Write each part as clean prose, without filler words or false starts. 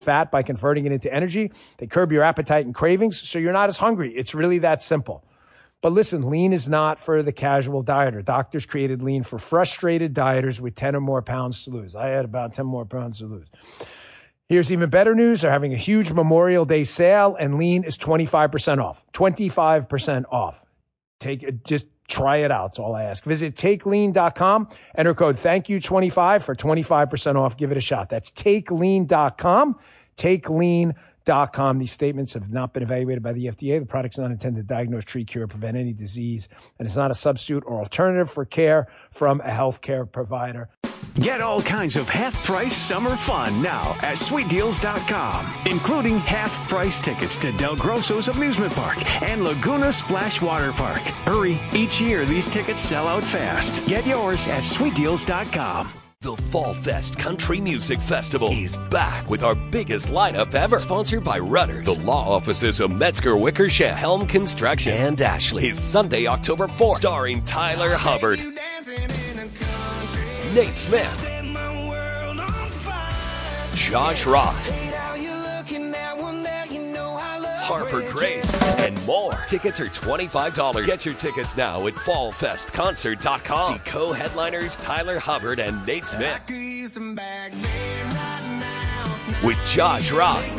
fat by converting it into energy. They curb your appetite and cravings, so you're not as hungry. It's really that simple. But listen, lean is not for the casual dieter. Doctors created lean for frustrated dieters with 10 or more pounds to lose. I had about 10 more pounds to lose. Here's even better news. They're having a huge Memorial Day sale, and lean is 25% off. 25% off. Just try it out. That's all I ask. Visit takelean.com. Enter code THANKYOU25 for 25% off. Give it a shot. That's takelean.com. Takelean.com. These statements have not been evaluated by the FDA. The product's not intended to diagnose, treat, cure, or prevent any disease, and it's not a substitute or alternative for care from a healthcare provider. Get all kinds of half-price summer fun now at sweetdeals.com, including half-price tickets to Del Grosso's Amusement Park and Laguna Splash Water Park. Hurry, each year these tickets sell out fast. Get yours at sweetdeals.com. The Fall Fest Country Music Festival is back with our biggest lineup ever. Sponsored by Rudders, the law offices of Metzger Wickersham, Helm Construction, and Ashley. Is Sunday, October 4th, starring Tyler Hubbard, Nate Smith, Josh Ross, Harper Grace, and more. Tickets are $25. Get your tickets now at fallfestconcert.com. See co-headliners Tyler Hubbard and Nate Smith with Josh Ross,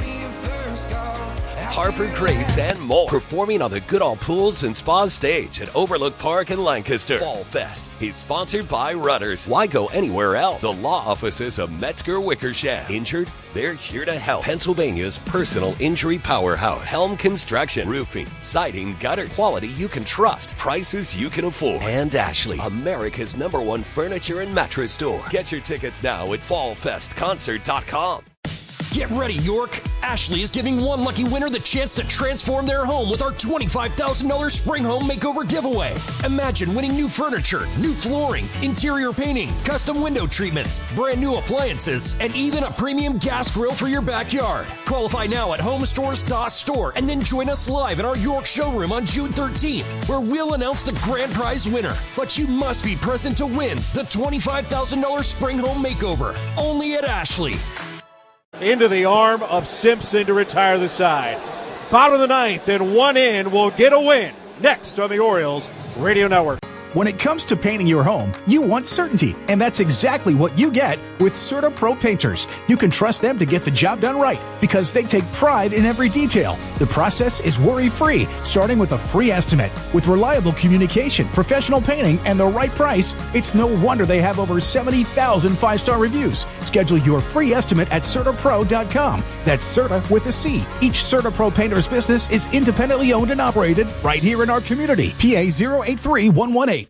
Harper Grace, and more. Performing on the Goodall Pools and Spa stage at Overlook Park in Lancaster. Fall Fest is sponsored by Rudders. Why go anywhere else? The law offices of Metzger Wickersham. Injured? They're here to help. Pennsylvania's personal injury powerhouse. Helm Construction. Roofing, siding, gutters. Quality you can trust. Prices you can afford. And Ashley, America's #1 furniture and mattress store. Get your tickets now at fallfestconcert.com. Get ready, York! Ashley is giving one lucky winner the chance to transform their home with our $25,000 Spring Home Makeover giveaway. Imagine winning new furniture, new flooring, interior painting, custom window treatments, brand new appliances, and even a premium gas grill for your backyard. Qualify now at homestores.store and then join us live in our York showroom on June 13th, where we'll announce the grand prize winner. But you must be present to win the $25,000 Spring Home Makeover, only at Ashley. Into the arm of Simpson to retire the side. Bottom of the ninth, and one in will get a win. Next on the Orioles Radio Network. When it comes to painting your home, you want certainty, and that's exactly what you get with CertaPro Painters. You can trust them to get the job done right because they take pride in every detail. The process is worry-free, starting with a free estimate. With reliable communication, professional painting, and the right price, it's no wonder they have over 70,000 five-star reviews. Schedule your free estimate at CertaPro.com. That's Certa with a C. Each CertaPro Painters business is independently owned and operated right here in our community. PA 083118.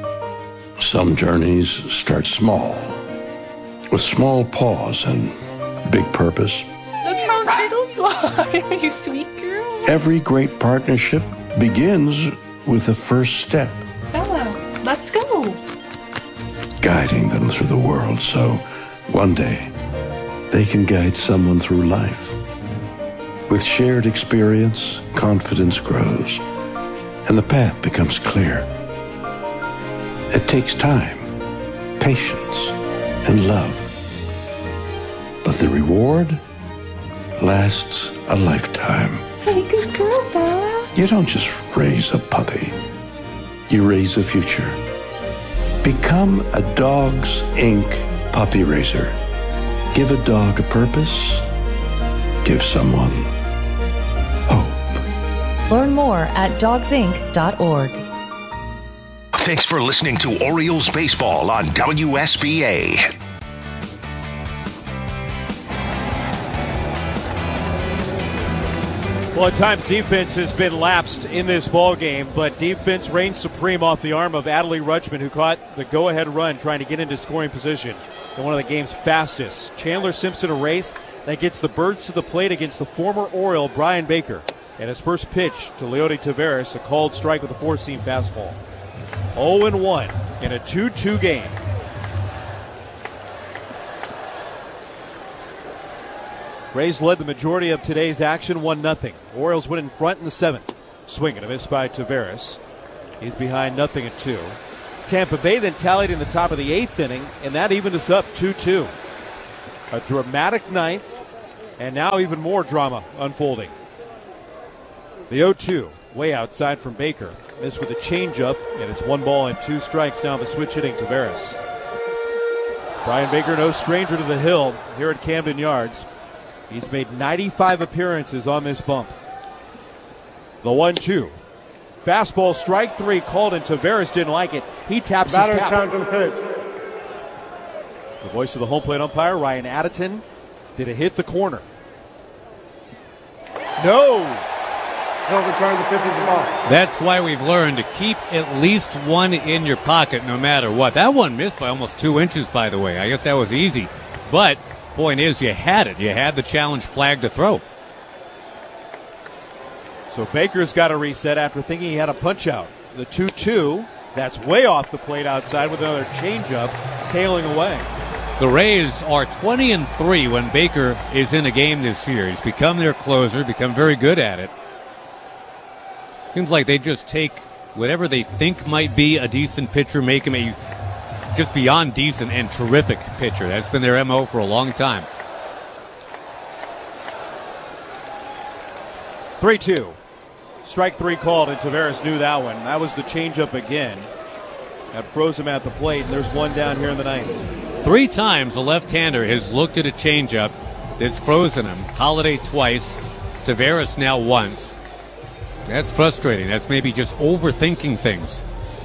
Some journeys start small, with small pause and big purpose. Look how little you are, you sweet girl. Every great partnership begins with the first step. Bella, let's go. Guiding them through the world so one day they can guide someone through life. With shared experience, confidence grows, and the path becomes clear. It takes time, patience, and love. But the reward lasts a lifetime. Hey, good girl, Bella. You don't just raise a puppy. You raise a future. Become a Dogs Inc. puppy raiser. Give a dog a purpose. Give someone hope. Learn more at dogsinc.org. Thanks for listening to Orioles Baseball on WSBA. Well, at times defense has been lapsed in this ball game, but defense reigned supreme off the arm of Adley Rutschman, who caught the go-ahead run trying to get into scoring position in one of the game's fastest. Chandler Simpson erased. That gets the Birds to the plate against the former Oriole, Brian Baker. And his first pitch to Leody Taveras, a called strike with a four-seam fastball. 0-1 in a 2-2 game. Rays led the majority of today's action 1-0. Orioles went in front in the seventh. Swing and a miss by Taveras. He's behind 0-2. Tampa Bay then tallied in the top of the eighth inning, and that evened us up 2-2. A dramatic ninth And now even more drama unfolding. The 0-2, way outside from Baker. Missed with a changeup, and it's 1 ball and 2 strikes now the switch hitting Taveras. Brian Baker, no stranger to the hill here at Camden Yards. He's made 95 appearances on this bump. The 1-2. Fastball, strike 3 called, and Taveras didn't like it. He taps his cap. The voice of the home plate umpire, Ryan Additon. Did it hit the corner? No! That's why we've learned to keep at least one in your pocket no matter what. That one missed by almost 2 inches, by the way. I guess that was easy. But point is, you had it. You had the challenge flag to throw. So Baker's got to reset after thinking he had a punch out. The 2-2, that's way off the plate outside with another changeup tailing away. The Rays are 20-3 when Baker is in a game this year. He's become their closer, become very good at it. Seems like they just take whatever they think might be a decent pitcher, make him a just beyond decent and terrific pitcher. That's been their MO for a long time. 3-2. Strike 3 called, and Taveras knew that one. That was the changeup again. That froze him at the plate, and there's one down here in the ninth. 3 times the left-hander has looked at a changeup that's frozen him. Holiday twice, Taveras now once. That's frustrating. That's maybe just overthinking things.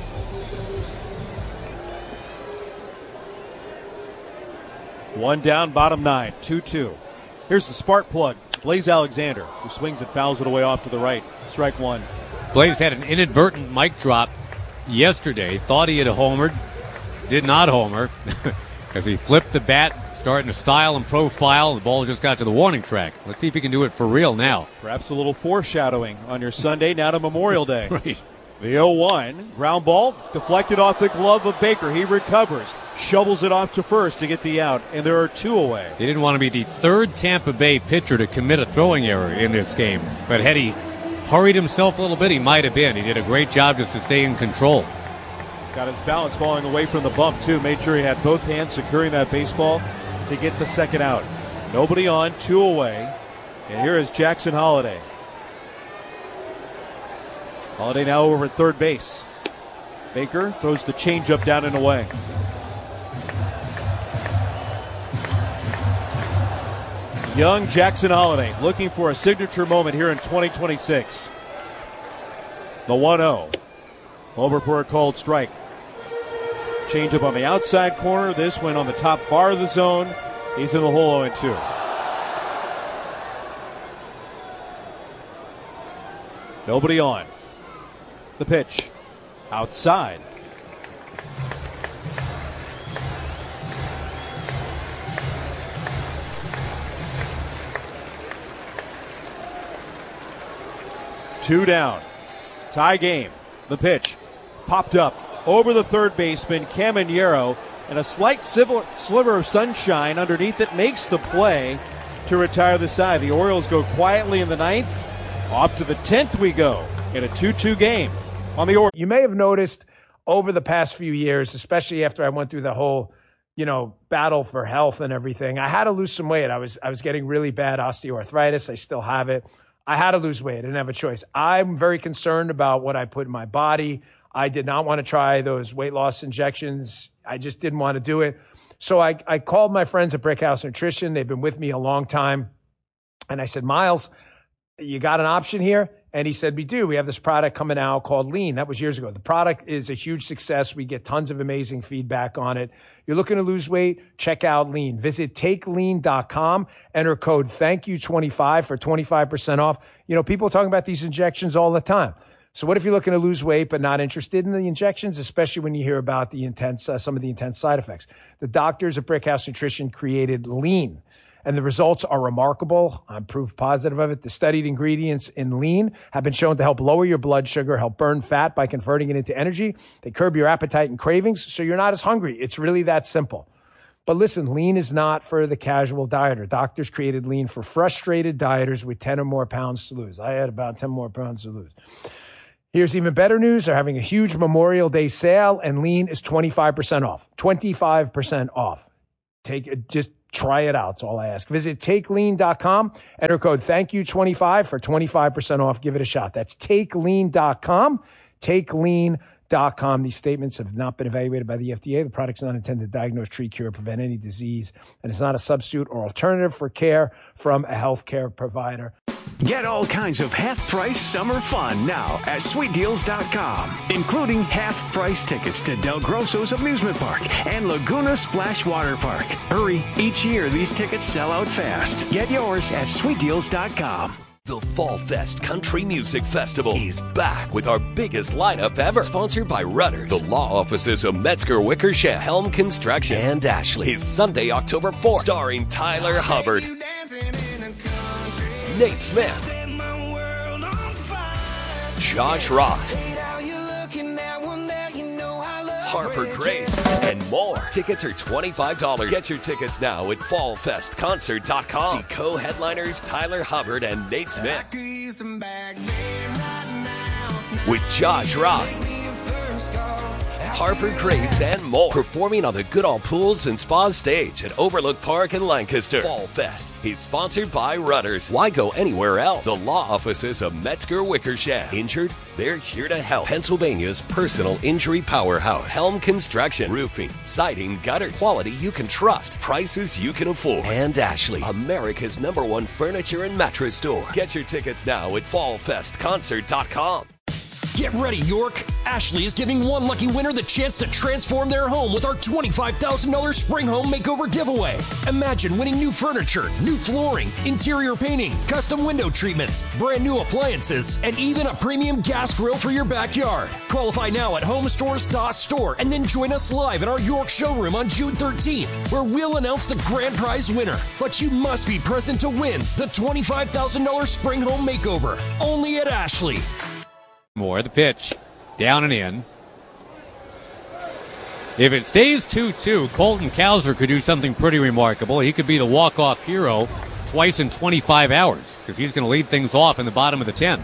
One down, bottom 9, 2-2. Here's the spark plug, Blaze Alexander, who swings and fouls it away off to the right. Strike 1. Blaze had an inadvertent mic drop yesterday. Thought he had homered. Did not homer as he flipped the bat, starting to style and profile. The ball just got to the warning track. Let's see if he can do it for real now. Perhaps a little foreshadowing on your Sunday, now to Memorial Day. Right. The 0-1, ground ball, deflected off the glove of Baker. He recovers, shovels it off to first to get the out, and there are 2 away. He didn't want to be the 3rd Tampa Bay pitcher to commit a throwing error in this game. But had he hurried himself a little bit, he might have been. He did a great job just to stay in control. Got his balance falling away from the bump, too. Made sure he had both hands securing that baseball to get the second out. Nobody on, 2 away. And here is Jackson Holiday. Holiday now over at third base. Baker throws the changeup down and away. Young Jackson Holiday looking for a signature moment here in 2026. The 1-0. Over for a called strike. Changeup on the outside corner. This went on the top bar of the zone. He's in the hole 0-2. Nobody on. The pitch. Outside. Two down. Tie game. The pitch. Popped up over the third baseman, Caminero, and a slight sliver of sunshine underneath it makes the play to retire the side. The Orioles go quietly in the ninth. Off to the 10th we go in a 2-2 game on the Orioles. You may have noticed over the past few years, especially after I went through the whole, battle for health and everything, I had to lose some weight. I was getting really bad osteoarthritis. I still have it. I had to lose weight. I didn't have a choice. I'm very concerned about what I put in my body. I did not want to try those weight loss injections. I just didn't want to do it. So I called my friends at Brickhouse Nutrition. They've been with me a long time. And I said, Miles, you got an option here? And he said, we do. We have this product coming out called Lean. That was years ago. The product is a huge success. We get tons of amazing feedback on it. You're looking to lose weight? Check out Lean. Visit takelean.com. Enter code THANKYOU25 for 25% off. People are talking about these injections all the time. So what if you're looking to lose weight but not interested in the injections, especially when you hear about the some of the intense side effects? The doctors at Brickhouse Nutrition created Lean, and the results are remarkable. I'm proof positive of it. The studied ingredients in Lean have been shown to help lower your blood sugar, help burn fat by converting it into energy. They curb your appetite and cravings, so you're not as hungry. It's really that simple. But listen, Lean is not for the casual dieter. Doctors created Lean for frustrated dieters with 10 or more pounds to lose. I had about 10 more pounds to lose. Here's even better news. They're having a huge Memorial Day sale, and Lean is 25% off. 25% off. Just try it out. That's all I ask. Visit TakeLean.com. Enter code ThankYou25 for 25% off. Give it a shot. That's TakeLean.com. TakeLean.com. These statements have not been evaluated by the FDA. The product's not intended to diagnose, treat, cure, prevent any disease, and it's not a substitute or alternative for care from a healthcare provider. Get all kinds of half-price summer fun now at SweetDeals.com, including half-price tickets to Del Grosso's Amusement Park and Laguna Splash Water Park. Hurry, each year these tickets sell out fast. Get yours at SweetDeals.com. The Fall Fest Country Music Festival is back with our biggest lineup ever. Sponsored by Rudders, the law offices of Metzger Wickersham, Helm Construction, and Ashley. Is Sunday, October 4th, starring Tyler Hubbard, Nate Smith, Josh Ross, Harper Grace, and more. Tickets are $25. Get your tickets now at fallfestconcert.com. See co-headliners Tyler Hubbard and Nate Smith. With Josh Ross, Harper Grace, and more. Performing on the Goodall Pools and Spas stage at Overlook Park in Lancaster. Fall Fest is sponsored by Rudders. Why go anywhere else? The law offices of Metzger Wickersham. Injured? They're here to help. Pennsylvania's personal injury powerhouse. Helm Construction. Roofing, siding, gutters. Quality you can trust. Prices you can afford. And Ashley, America's #1 furniture and mattress store. Get your tickets now at fallfestconcert.com. Get ready, York! Ashley is giving one lucky winner the chance to transform their home with our $25,000 Spring Home Makeover giveaway. Imagine winning new furniture, new flooring, interior painting, custom window treatments, brand new appliances, and even a premium gas grill for your backyard. Qualify now at homestores.store and then join us live in our York showroom on June 13th, where we'll announce the grand prize winner. But you must be present to win the $25,000 Spring Home Makeover, only at Ashley. More the pitch, down and in. If it stays 2-2, Colton Cowser could do something pretty remarkable. He could be the walk-off hero twice in 25 hours because he's going to lead things off in the bottom of the 10th.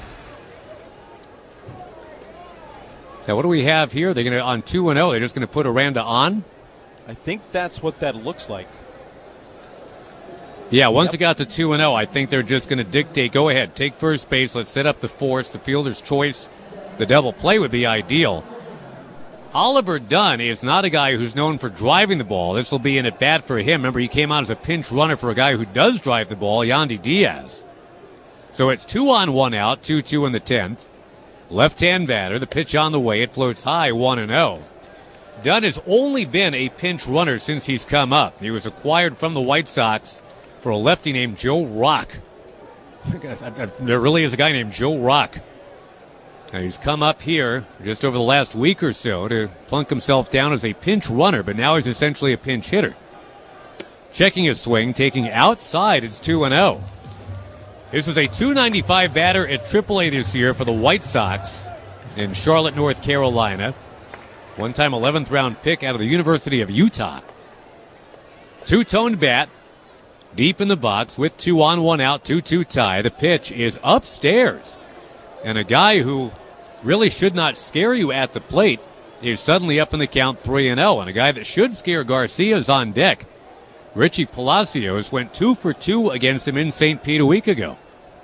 Now, what do we have here? They're going to, on 2-0, they're just going to put Aranda on? I think that's what that looks like. Yeah, once it got to 2-0, I think they're just going to dictate, go ahead, take first base, let's set up the force, the fielder's choice. The double play would be ideal. Oliver Dunn is not a guy who's known for driving the ball. This will be an at-bat for him. Remember, he came out as a pinch runner for a guy who does drive the ball, Yandy Diaz. So it's 2-on-1 out, 2-2 in the 10th. Left-hand batter, the pitch on the way. It floats high, 1-0. Dunn has only been a pinch runner since he's come up. He was acquired from the White Sox for a lefty named Joe Rock. There really is a guy named Joe Rock. Now he's come up here just over the last week or so to plunk himself down as a pinch runner, but now he's essentially a pinch hitter. Checking his swing, taking outside, it's 2-0. This is a .295 batter at AAA this year for the White Sox in Charlotte, North Carolina. One-time 11th round pick out of the University of Utah. Two-toned bat, deep in the box with 2-on-1 out, 2-2 tie. The pitch is upstairs. And a guy who really should not scare you at the plate is suddenly up in the count 3-0. And a guy that should scare Garcia is on deck. Richie Palacios went 2 for 2 against him in St. Pete a week ago.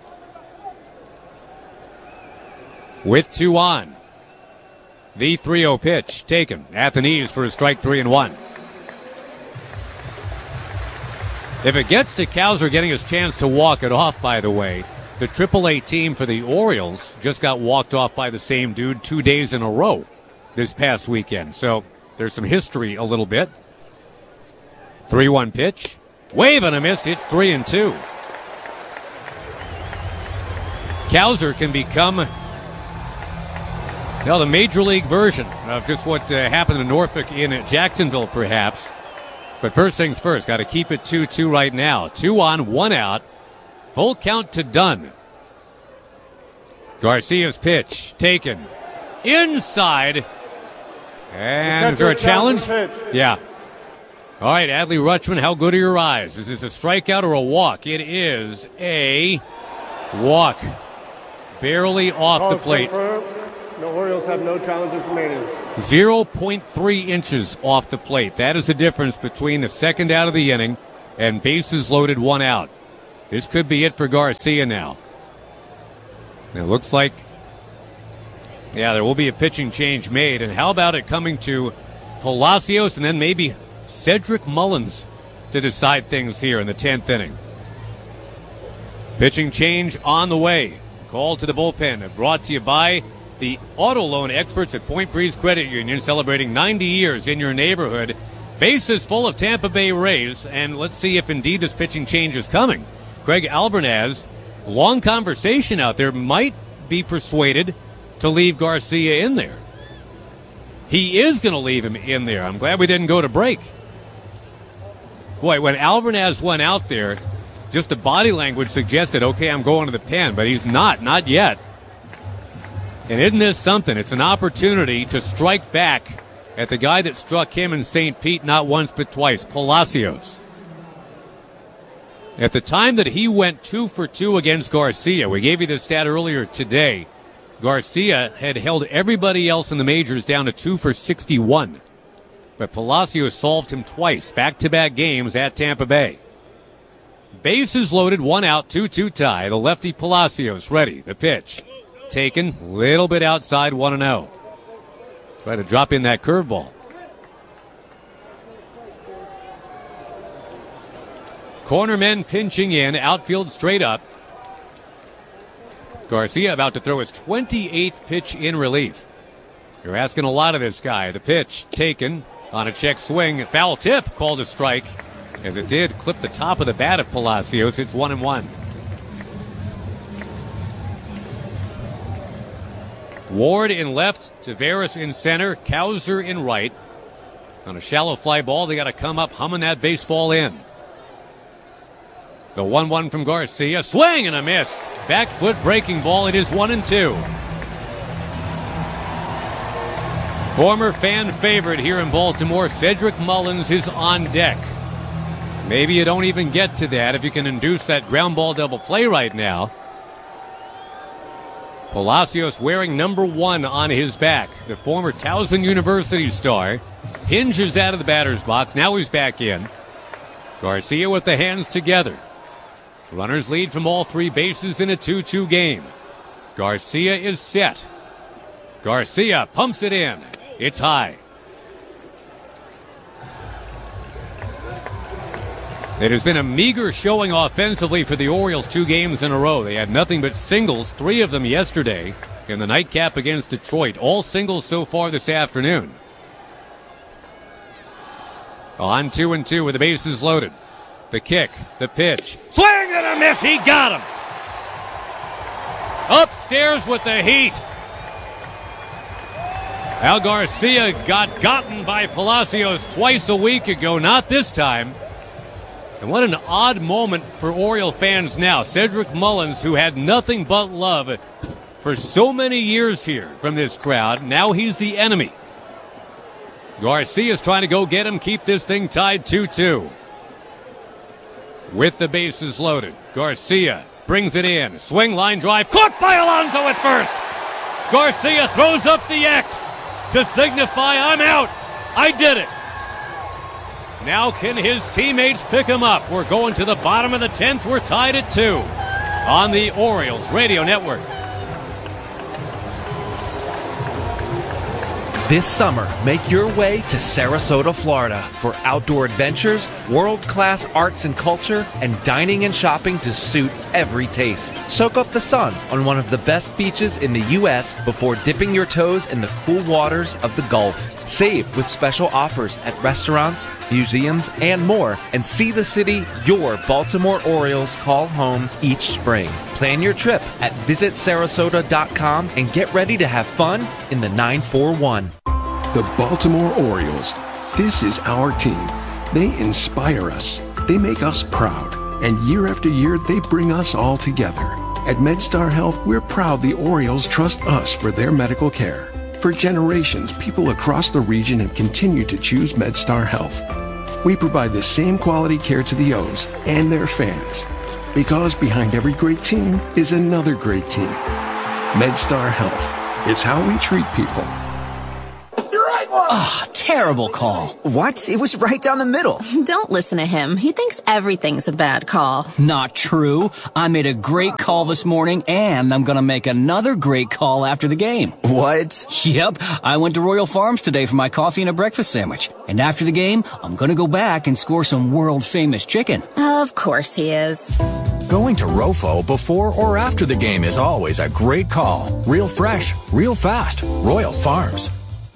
With 2 on. The 3-0 pitch taken. Athanase for a strike 3-1. If it gets to Cowser getting his chance to walk it off, by the way, the AAA team for the Orioles just got walked off by the same dude 2 days in a row this past weekend. So there's some history a little bit. 3-1 pitch. Wave and a miss. It's 3-2. Cowser can become, the major league version of just what happened in Norfolk in Jacksonville, perhaps. But first things first, got to keep it 2-2 right now. 2 on, 1 out. Full count to Dunn. Garcia's pitch taken inside. And is there a challenge? Yeah. All right, Adley Rutschman, how good are your eyes? Is this a strikeout or a walk? It is a walk. Barely off the plate. The Orioles have no challenges remaining. 0.3 inches off the plate. That is the difference between the second out of the inning and bases loaded, 1 out. This could be it for Garcia now. It looks like, there will be a pitching change made. And how about it coming to Palacios and then maybe Cedric Mullins to decide things here in the 10th inning. Pitching change on the way. Call to the bullpen. Brought to you by the auto loan experts at Point Breeze Credit Union, celebrating 90 years in your neighborhood. Bases full of Tampa Bay Rays, and let's see if indeed this pitching change is coming. Craig Albernaz, long conversation out there, might be persuaded to leave Garcia in there. He is going to leave him in there. I'm glad we didn't go to break. Boy, when Albernaz went out there, just the body language suggested, okay, I'm going to the pen, but he's not yet. And isn't this something? It's an opportunity to strike back at the guy that struck him in St. Pete not once but twice, Palacios. At the time that he went 2 for 2 against Garcia, we gave you this stat earlier today, Garcia had held everybody else in the majors down to 2 for 61. But Palacios solved him twice, back-to-back games at Tampa Bay. Bases loaded, 1 out, 2-2 tie. The lefty Palacios ready. The pitch taken, a little bit outside, 1-0. Try to drop in that curveball. Cornermen pinching in, outfield straight up. Garcia about to throw his 28th pitch in relief. You're asking a lot of this guy. The pitch taken on a check swing. Foul tip called a strike, as it did clip the top of the bat of Palacios. It's 1-1. Ward in left, Taveras in center, Cowser in right. On a shallow fly ball, they got to come up humming that baseball in. The 1-1 from Garcia. Swing and a miss. Back foot breaking ball. It is 1-2. Former fan favorite here in Baltimore, Cedric Mullins, is on deck. Maybe you don't even get to that if you can induce that ground ball double play right now. Palacios wearing number 1 on his back. The former Towson University star hinges out of the batter's box. Now he's back in. Garcia with the hands together. Runners lead from all 3 bases in a 2-2 game. Garcia is set. Garcia pumps it in. It's high. It has been a meager showing offensively for the Orioles 2 games in a row. They had nothing but singles, 3 of them yesterday in the nightcap against Detroit. All singles so far this afternoon. On 2-2 with the bases loaded. The kick, the pitch. Swing and a miss. He got him. Upstairs with the heat. Al Garcia got gotten by Palacios twice a week ago. Not this time. And what an odd moment for Oriole fans now. Cedric Mullins, who had nothing but love for so many years here from this crowd, now he's the enemy. Garcia's trying to go get him, keep this thing tied 2-2. With the bases loaded, Garcia brings it in. Swing, line drive, caught by Alonso at first. Garcia throws up the X to signify, I'm out. I did it. Now can his teammates pick him up? We're going to the bottom of the 10th. We're tied at 2 on the Orioles Radio Network. This summer, make your way to Sarasota, Florida for outdoor adventures, world-class arts and culture, and dining and shopping to suit every taste. Soak up the sun on one of the best beaches in the U.S. before dipping your toes in the cool waters of the Gulf. Save with special offers at restaurants, museums, and more, and see the city your Baltimore Orioles call home each spring. Plan your trip at visitsarasota.com and get ready to have fun in the 941. The Baltimore Orioles. This is our team. They inspire us. They make us proud. And year after year, they bring us all together. At MedStar Health, we're proud the Orioles trust us for their medical care. For generations, people across the region have continued to choose MedStar Health. We provide the same quality care to the O's and their fans. Because behind every great team is another great team. MedStar Health. It's how we treat people. You're right Terrible call. What? It was right down the middle. Don't listen to him. He thinks everything's a bad call. Not true. I made a great call this morning, and I'm going to make another great call after the game. What? Yep. I went to Royal Farms today for my coffee and a breakfast sandwich. And after the game, I'm going to go back and score some world-famous chicken. Of course he is. Going to Rofo before or after the game is always a great call. Real fresh, real fast. Royal Farms.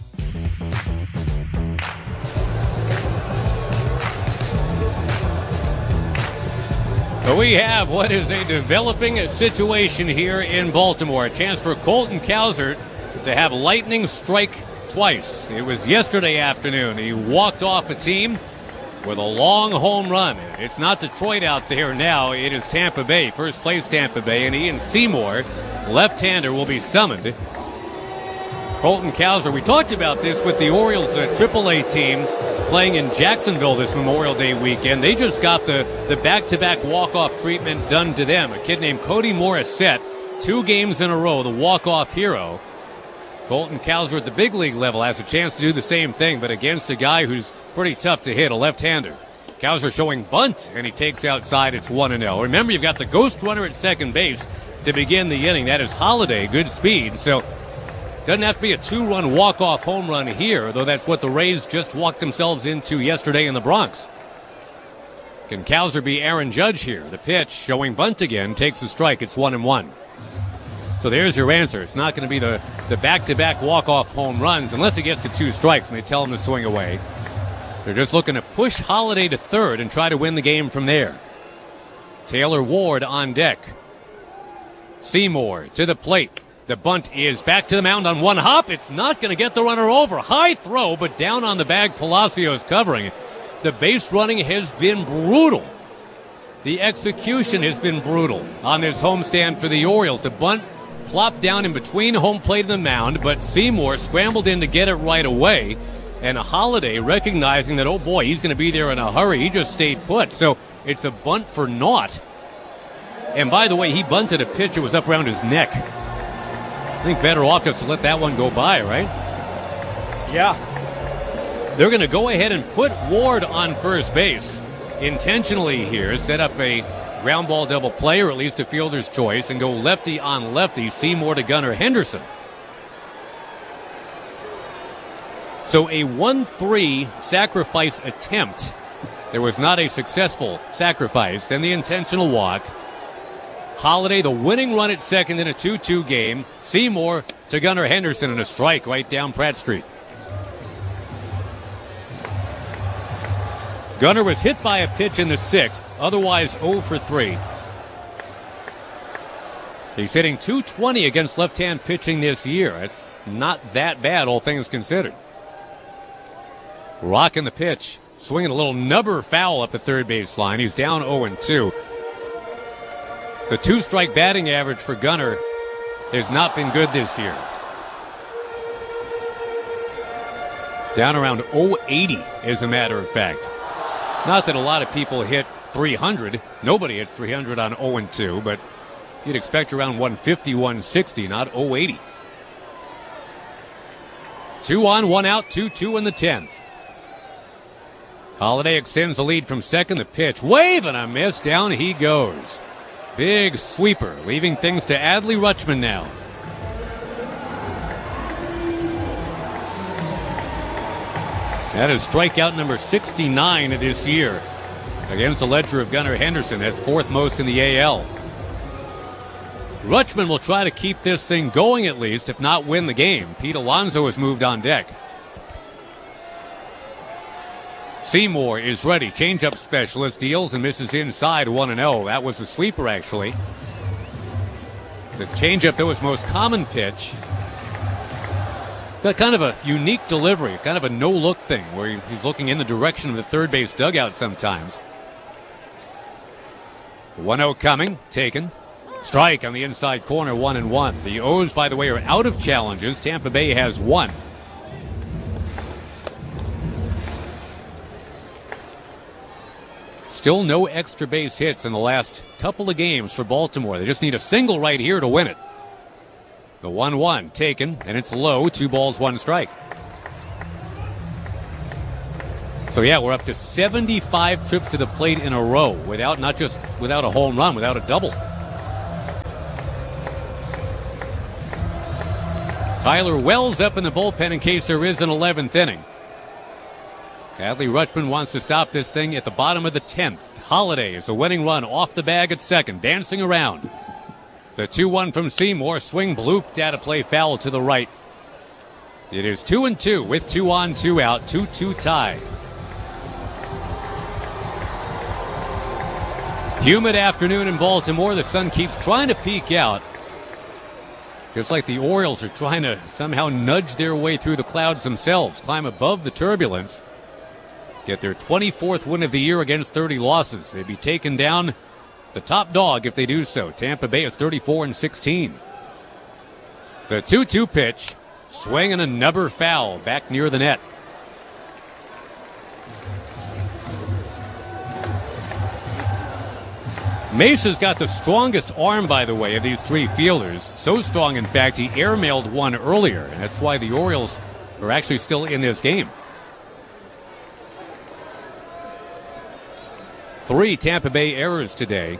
We have what is a developing situation here in Baltimore. A chance for Colton Cowser to have lightning strike twice. It was yesterday afternoon. He walked off a team with a long home run. It's not Detroit out there now. It is Tampa Bay, first place Tampa Bay, and Ian Seymour, left-hander, will be summoned. Colton Cowser, we talked about this with the Orioles, the AAA team, playing in Jacksonville this Memorial Day weekend. They just got the back-to-back walk-off treatment done to them. A kid named Cody Morissette, 2 games in a row, the walk-off hero. Colton Cowser at the big league level has a chance to do the same thing, but against a guy who's pretty tough to hit, a left-hander. Cowser showing bunt, and he takes outside. It's 1-0. Remember, you've got the ghost runner at second base to begin the inning. That is Holiday, good speed. So doesn't have to be a 2-run walk-off home run here, though that's what the Rays just walked themselves into yesterday in the Bronx. Can Cowser be Aaron Judge here? The pitch, showing bunt again, takes a strike. It's 1-1. So there's your answer. It's not going to be the back-to-back walk-off home runs unless he gets to 2 strikes and they tell him to swing away. They're just looking to push Holiday to third and try to win the game from there. Taylor Ward on deck. Seymour to the plate. The bunt is back to the mound on one hop. It's not going to get the runner over. High throw, but down on the bag, Palacios covering. The base running has been brutal. The execution has been brutal on this homestand for the Orioles. The bunt plopped down in between home plate and the mound, but Seymour scrambled in to get it right away. And Holiday, recognizing that, oh boy, he's going to be there in a hurry, he just stayed put. So it's a bunt for naught. And by the way, he bunted a pitch that was up around his neck. I think better off just to let that one go by, right? Yeah. They're going to go ahead and put Ward on first base intentionally here, set up a ground ball double play, or at least a fielder's choice, and go lefty on lefty, Seymour to Gunnar Henderson. So a 1-3 sacrifice attempt. There was not a successful sacrifice, and the intentional walk. Holiday, the winning run at second in a 2-2 game. Seymour to Gunnar Henderson and a strike right down Pratt Street. Gunnar was hit by a pitch in the 6th, otherwise 0 for 3. He's hitting .220 against left-hand pitching this year. It's not that bad, all things considered. Rocking the pitch, swinging a little nubber foul up the third base line. He's down 0-2. The 2-strike batting average for Gunnar has not been good this year. Down around 080, as a matter of fact. Not that a lot of people hit 300. Nobody hits 300 on 0-2, but you'd expect around 150, 160, not 080. 2 on, 1 out, 2-2 in the 10th. Holiday extends the lead from second. The pitch, wave and a miss. Down he goes. Big sweeper, leaving things to Adley Rutschman now. That is strikeout number 69 this year against the ledger of Gunnar Henderson. That's 4th most in the AL. Rutschman will try to keep this thing going at least, if not win the game. Pete Alonso has moved on deck. Seymour is ready. Changeup specialist, deals and misses inside, 1-0. That was a sweeper, actually. The changeup that was most common pitch. Got kind of a unique delivery, kind of a no-look thing, where he's looking in the direction of the third base dugout sometimes. 1-0 coming, taken. Strike on the inside corner, 1-1. The O's, by the way, are out of challenges. Tampa Bay has 1. Still no extra base hits in the last couple of games for Baltimore. They just need a single right here to win it. The 1-1 taken, and it's low. 2 balls, 1 strike. So yeah, we're up to 75 trips to the plate in a row not just without a home run, without a double. Tyler Wells up in the bullpen in case there is an 11th inning. Adley Rutschman wants to stop this thing at the bottom of the 10th. Holiday is a winning run off the bag at second, dancing around. The 2-1 from Seymour, swing blooped out of play, foul to the right. It is 2-2 with 2 on, 2 out, 2-2 tie. Humid afternoon in Baltimore. The sun keeps trying to peek out. Just like the Orioles are trying to somehow nudge their way through the clouds themselves, climb above the turbulence, get their 24th win of the year against 30 losses. They'd be taking down the top dog if they do so. Tampa Bay is 34-16. The 2-2 pitch, swing and another foul back near the net. Mesa's got the strongest arm, by the way, of these three fielders. So strong, in fact, he airmailed one earlier, and that's why the Orioles are actually still in this game. 3 Tampa Bay errors today.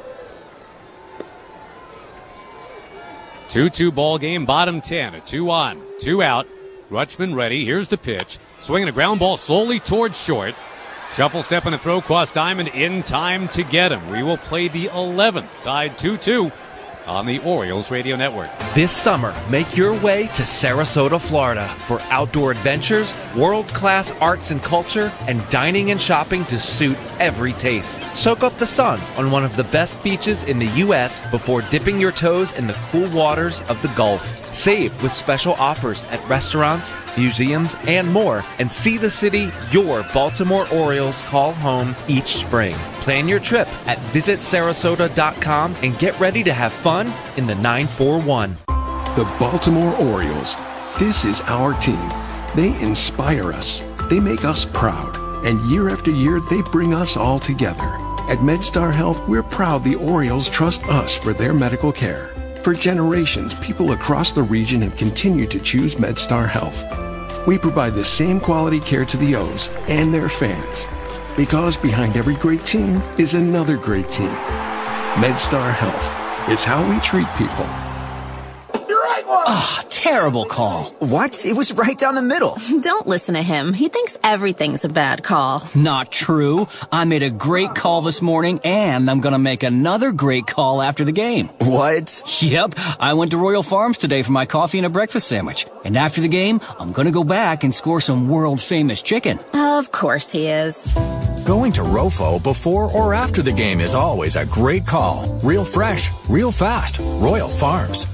2-2 ball game, bottom 10. A 2 on, 2 out. Rutschman ready. Here's the pitch. Swinging a ground ball slowly towards short. Shuffle step and a throw cross diamond in time to get him. We will play the 11th, tied 2-2 on the Orioles Radio Network. This summer, make your way to Sarasota, Florida for outdoor adventures, world-class arts and culture, and dining and shopping to suit every taste. Soak up the sun on one of the best beaches in the U.S. before dipping your toes in the cool waters of the Gulf. Save with special offers at restaurants, museums, and more, and see the city your Baltimore Orioles call home each spring. Plan your trip at visitsarasota.com and get ready to have fun in the 941. The Baltimore Orioles. This is our team. They inspire us. They make us proud. And year after year, they bring us all together. At MedStar Health, we're proud the Orioles trust us for their medical care. For generations, people across the region have continued to choose MedStar Health. We provide the same quality care to the O's and their fans. Because behind every great team is another great team. MedStar Health. It's how we treat people. Ah, terrible call. What? It was right down the middle. Don't listen to him. He thinks everything's a bad call. Not true. I made a great call this morning, and I'm going to make another great call after the game. What? Yep. I went to Royal Farms today for my coffee and a breakfast sandwich. And after the game, I'm going to go back and score some world-famous chicken. Of course he is. Going to Rofo before or after the game is always a great call. Real fresh, real fast. Royal Farms.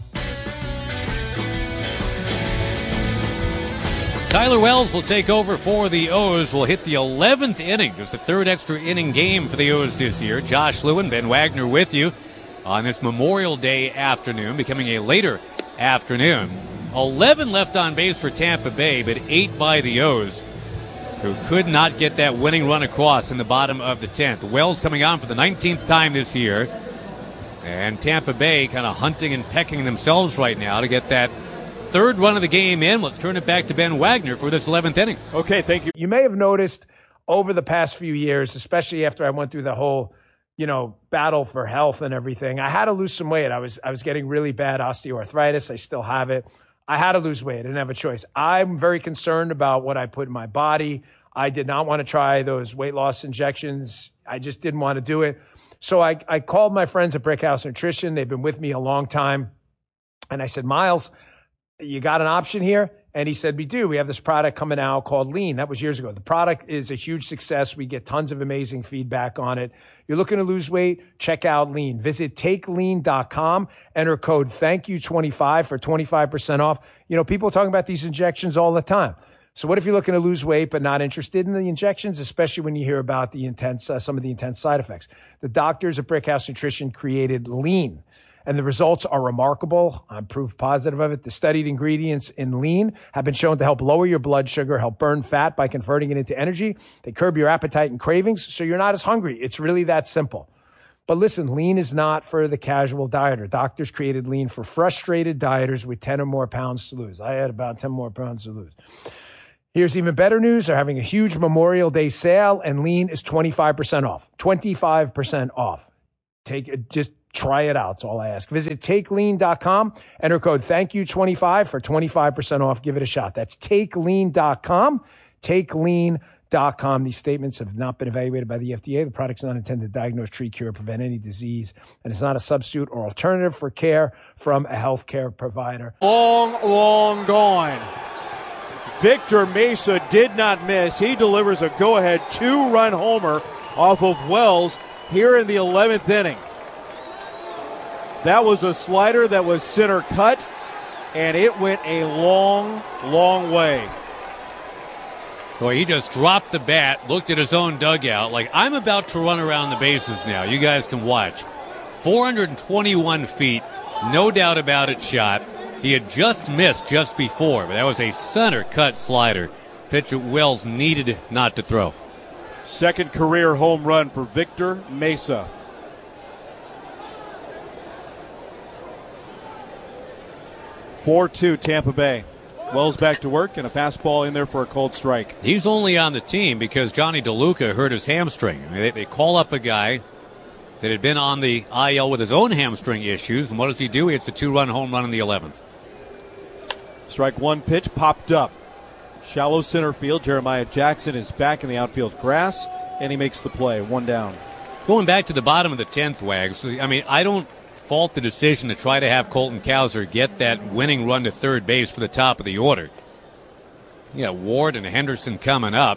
Tyler Wells will take over for the O's. Will hit the 11th inning. Just the third extra inning game for the O's this year. Josh Lewin, Ben Wagner with you on this Memorial Day afternoon, becoming a later afternoon. 11 left on base for Tampa Bay, but 8 by the O's, who could not get that winning run across in the bottom of the 10th. Wells coming on for the 19th time this year. And Tampa Bay kind of hunting and pecking themselves right now to get that third run of the game in. Let's turn it back to Ben Wagner for this 11th inning. Okay, thank you. You may have noticed over the past few years, especially after I went through the whole, battle for health and everything, I had to lose some weight. I was getting really bad osteoarthritis. I still have it. I had to lose weight. I didn't have a choice. I'm very concerned about what I put in my body. I did not want to try those weight loss injections. I just didn't want to do it. So I called my friends at Brickhouse Nutrition. They've been with me a long time. And I said, Miles, you got an option here? And he said, we do. We have this product coming out called Lean. That was years ago. The product is a huge success. We get tons of amazing feedback on it. You're looking to lose weight? Check out Lean. Visit takelean.com. Enter code THANKYOU25 for 25% off. People are talking about these injections all the time. So what if you're looking to lose weight but not interested in the injections, especially when you hear about the some of the intense side effects? The doctors at Brickhouse Nutrition created Lean, and the results are remarkable. I'm proof positive of it. The studied ingredients in Lean have been shown to help lower your blood sugar, help burn fat by converting it into energy. They curb your appetite and cravings, so you're not as hungry. It's really that simple. But listen, Lean is not for the casual dieter. Doctors created Lean for frustrated dieters with 10 or more pounds to lose. I had about 10 more pounds to lose. Here's even better news. They're having a huge Memorial Day sale, and Lean is 25% off. 25% off. Just try it out. That's all I ask. Visit TakeLean.com. Enter code ThankYou25 for 25% off. Give it a shot. That's TakeLean.com. TakeLean.com. These statements have not been evaluated by the FDA. The product's not intended to diagnose, treat, cure, or prevent any disease, and it's not a substitute or alternative for care from a healthcare provider. Long gone. Victor Mesa did not miss. He delivers a go-ahead 2-run homer off of Wells here in the 11th inning. That was a slider that was center cut, and it went a long, long way. Boy, he just dropped the bat, looked at his own dugout, like, I'm about to run around the bases now. You guys can watch. 421 feet, no doubt about it, shot. He had just missed just before, but that was a center-cut slider. Pitch that Wells needed not to throw. Second career home run for Victor Mesa. 4-2 Tampa Bay. Wells back to work and a fastball in there for a cold strike. He's only on the team because Johnny DeLuca hurt his hamstring. I mean, they call up a guy that had been on the IL with his own hamstring issues, and what does he do? He hits a 2-run home run in the 11th. Strike one pitch popped up. Shallow center field. Jeremiah Jackson is back in the outfield grass, and he makes the play. 1 down. Going back to the bottom of the 10th, Wags, I mean, I don't fault the decision to try to have Colton Cowser get that winning run to third base for the top of the order. Yeah, Ward and Henderson coming up.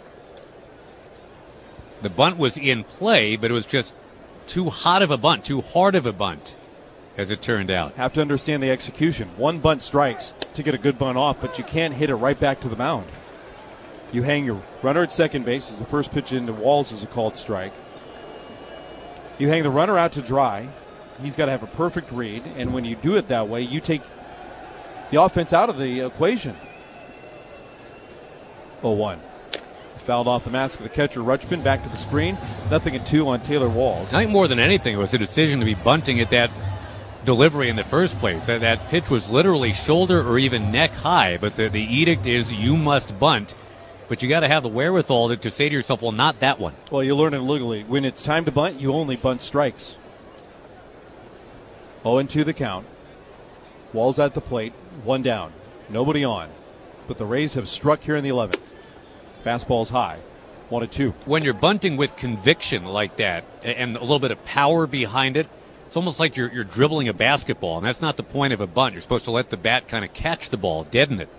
The bunt was in play, but it was just too hot of a bunt, too hard of a bunt, as it turned out. Have to understand the execution. 1 bunt strikes to get a good bunt off, but you can't hit it right back to the mound. You hang your runner at second base as the first pitch into Walls is a called strike. You hang the runner out to dry. He's got to have a perfect read, and when you do it that way, you take the offense out of the equation. 0-1. Fouled off the mask of the catcher, Rutschman, back to the screen. 0-2 on Taylor Walls. I think more than anything, it was a decision to be bunting at that delivery in the first place. That pitch was literally shoulder or even neck high, but the edict is you must bunt. But you got to have the wherewithal to say to yourself, well, not that one. Well, you learn it legally. When it's time to bunt, you only bunt strikes. 0-2 the count. Walls at the plate, 1 down. Nobody on. But the Rays have struck here in the 11th. Fastball's high. 1-2. When you're bunting with conviction like that and a little bit of power behind it, it's almost like you're dribbling a basketball, and that's not the point of a bunt. You're supposed to let the bat kind of catch the ball, deaden it.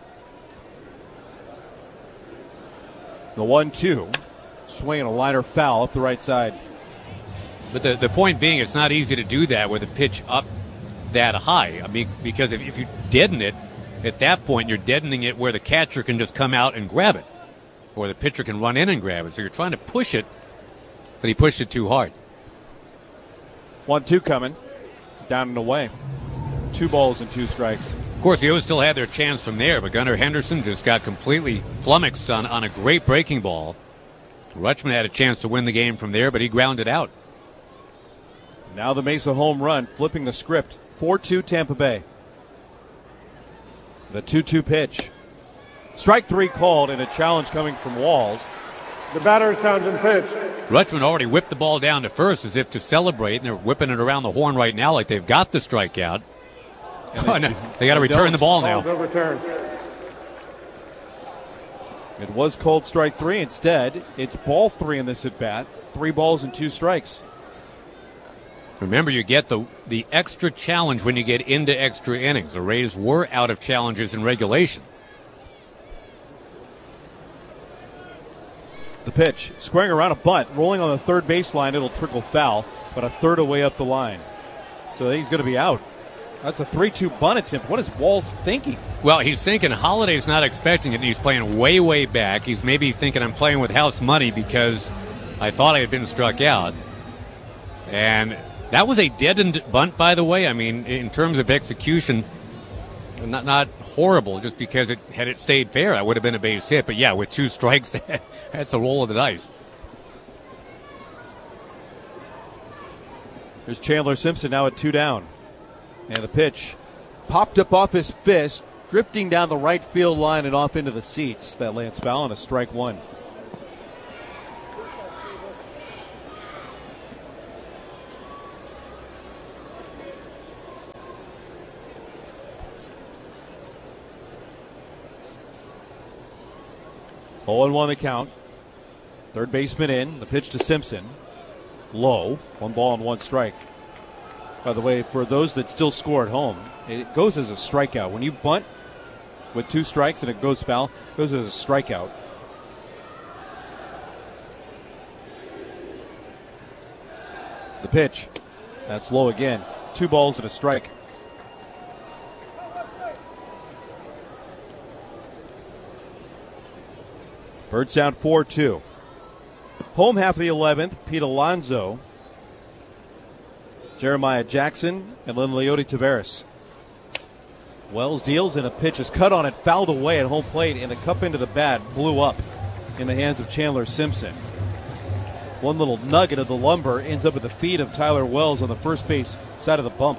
The 1-2. Swinging a liner foul up the right side. But the point being, it's not easy to do that with a pitch up that high. I mean, because if you deaden it, at that point you're deadening it where the catcher can just come out and grab it, or the pitcher can run in and grab it. So you're trying to push it, but he pushed it too hard. 1-2 coming. Down and away. 2 balls and 2 strikes. Of course, the O's still had their chance from there, but Gunnar Henderson just got completely flummoxed on a great breaking ball. Rutschman had a chance to win the game from there, but he grounded out. Now the Mesa home run, flipping the script. 4-2 Tampa Bay. The 2-2 pitch. Strike 3 called, and a challenge coming from Walls. The batter sounds in pitch. Rutschman already whipped the ball down to first as if to celebrate, and they're whipping it around the horn right now like they've got the strikeout. They got to return the ball now. Overturned. It was called strike 3. Instead, it's ball 3 in this at-bat. 3 balls and 2 strikes. Remember, you get the extra challenge when you get into extra innings. The Rays were out of challenges in regulation. The pitch, squaring around a bunt, rolling on the third baseline. It'll trickle foul, but a third away up the line. So he's going to be out. That's a 3-2 bunt attempt. What is Walls thinking? Well, he's thinking Holiday's not expecting it. He's playing way, way back. He's maybe thinking I'm playing with house money because I thought I had been struck out. And that was a deadened bunt, by the way. I mean, in terms of execution, not horrible, just because had it stayed fair, that would have been a base hit. But yeah, with 2 strikes, that's a roll of the dice. There's Chandler Simpson now at 2 down. And the pitch popped up off his fist, drifting down the right field line and off into the seats. That lands foul and a strike one. Oh, and 1 the count. Third baseman in. The pitch to Simpson. Low. 1 ball and 1 strike. By the way, for those that still score at home, it goes as a strikeout. When you bunt with 2 strikes and it goes foul, it goes as a strikeout. The pitch. That's low again. 2 balls and a strike. Bird sound 4-2. Home half of the 11th, Pete Alonso, Jeremiah Jackson, and then Leody Taveras. Wells deals, and a pitch is cut on it, fouled away at home plate, and the cup into the bat blew up in the hands of Chandler Simpson. One little nugget of the lumber ends up at the feet of Tyler Wells on the first base side of the bump.